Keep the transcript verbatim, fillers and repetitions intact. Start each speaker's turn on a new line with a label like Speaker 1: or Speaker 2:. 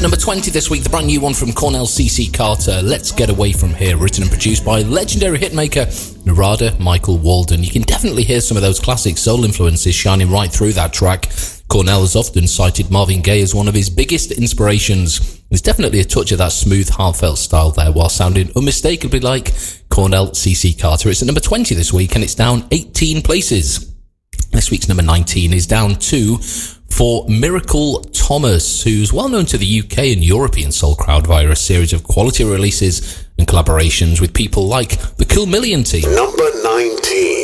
Speaker 1: number twenty this week, the brand new one from Cornell C C Carter, Let's Get Away From Here, written and produced by legendary hitmaker Narada Michael Walden. You can definitely hear some of those classic soul influences shining right through that track. Cornell has often cited Marvin Gaye as one of his biggest inspirations. There's definitely a touch of that smooth, heartfelt style there, while sounding unmistakably like Cornell C C Carter. It's at number twenty this week, and it's down eighteen places. This week's number nineteen is down two for Miracle Thomas, who's well known to the U K and European soul crowd via a series of quality releases and collaborations with people like the Cool Million Team.
Speaker 2: Number nineteen.